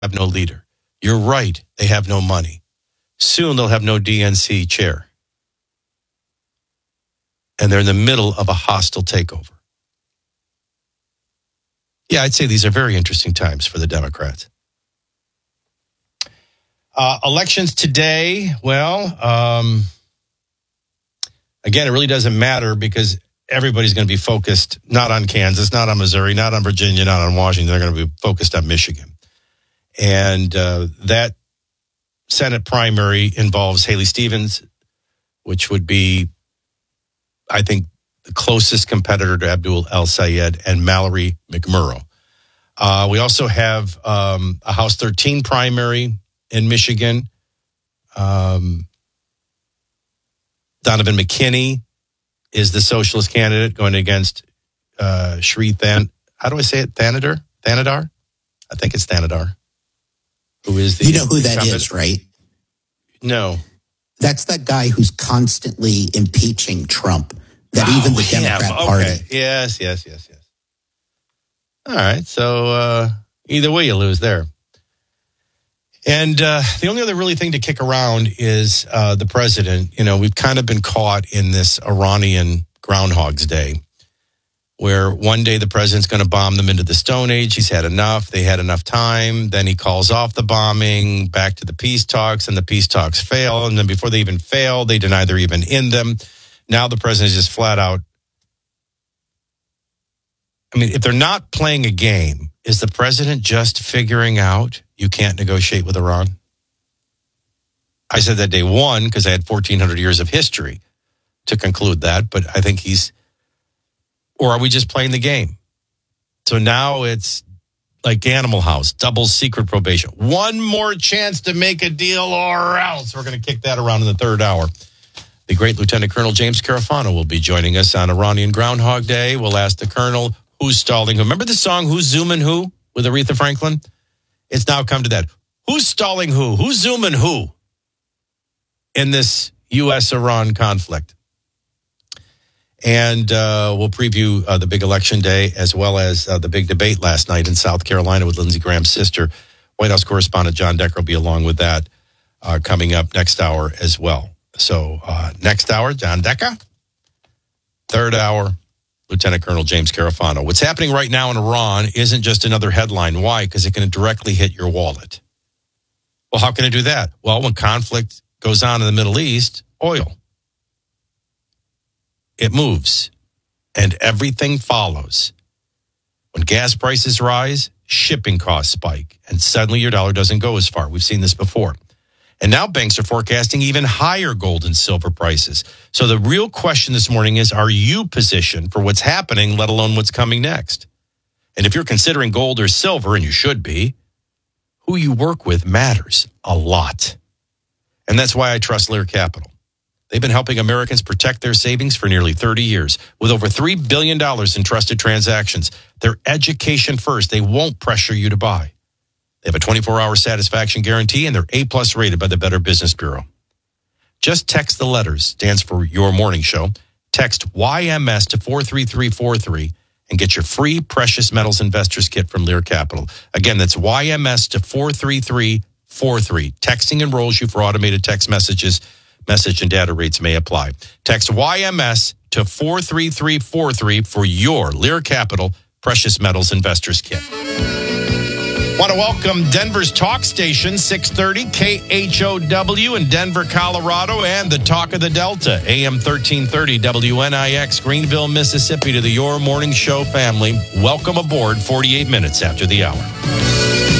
have no leader. You're right. They have no money. Soon they'll have no DNC chair. And they're in the middle of a hostile takeover. Yeah, I'd say these are very interesting times for the Democrats. Elections today, well, again, it really doesn't matter because everybody's going to be focused not on Kansas, not on Missouri, not on Virginia, not on Washington. They're going to be focused on Michigan. And that Senate primary involves Haley Stevens, which would be, I think, the closest competitor to Abdul El-Sayed, and Mallory McMurrow. We also have a House 13 primary in Michigan. Donovan McKinney is the socialist candidate going against Shri how do I say it? Thanedar? I think it's Thanedar. Who is the? You know who that is, right? No. That's that guy who's constantly impeaching Trump. That even the Democrat Party. Yes. All right. So either way, you lose there. And the only other really thing to kick around is the president. You know, we've kind of been caught in this Iranian Groundhog's Day, where one day the president's going to bomb them into the Stone Age. He's had enough. They had enough time. Then he calls off the bombing, back to the peace talks, and the peace talks fail. And then before they even fail, they deny they're even in them. Now the president is just flat out. I mean, if they're not playing a game, is the president just figuring out you can't negotiate with Iran? I said that day one because I had 1,400 years of history to conclude that, but I think or are we just playing the game? So now it's like Animal House, double secret probation. One more chance to make a deal or else. We're going to kick that around in the third hour. The great Lieutenant Colonel James Carafano will be joining us on Iranian Groundhog Day. We'll ask the Colonel who's stalling who. Remember the song Who's Zooming Who with Aretha Franklin? It's now come to that. Who's stalling who? Who's zooming who in this U.S.-Iran conflict? And we'll preview the big election day as well as the big debate last night in South Carolina with Lindsey Graham's sister. White House correspondent John Decker will be along with that coming up next hour as well. So next hour, John Decker. Third hour, Lieutenant Colonel James Carafano. What's happening right now in Iran isn't just another headline. Why? Because it can directly hit your wallet. Well, how can it do that? Well, when conflict goes on in the Middle East, oil. It moves, and everything follows. When gas prices rise, shipping costs spike, and suddenly your dollar doesn't go as far. We've seen this before. And now banks are forecasting even higher gold and silver prices. So the real question this morning is, are you positioned for what's happening, let alone what's coming next? And if you're considering gold or silver, and you should be, who you work with matters a lot. And that's why I trust Lear Capital. They've been helping Americans protect their savings for nearly 30 years. With over $3 billion in trusted transactions, they're education first. They won't pressure you to buy. They have a 24-hour satisfaction guarantee, and they're A+ rated by the Better Business Bureau. Just text the letters, stands for Your Morning Show. Text YMS to 43343 and get your free Precious Metals Investors Kit from Lear Capital. Again, that's YMS to 43343. Texting enrolls you for automated text messages. Message and data rates may apply. Text YMS to 43343 for your Lear Capital Precious Metals Investors Kit. Want to welcome Denver's talk station, 630 KHOW in Denver, Colorado, and the Talk of the Delta, AM 1330 WNIX, Greenville, Mississippi, to the Your Morning Show family. Welcome aboard 48 minutes after the hour.